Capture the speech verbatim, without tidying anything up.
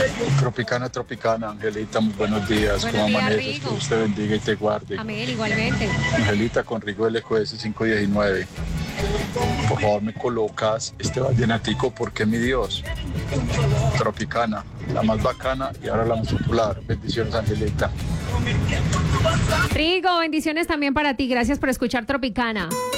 Tropicana, Tropicana, Angelita, muy buenos días. Buenos ¿Cómo días, amaneces? Rigo. Que Dios te bendiga y te guarde. Amén, igualmente. Angelita, con Rigo L Q S cinco diecinueve. Por favor, me colocas este vallenatico porque mi Dios. Tropicana, la más bacana y ahora la más popular. Bendiciones, Angelita. Rigo, bendiciones también para ti. Gracias por escuchar Tropicana.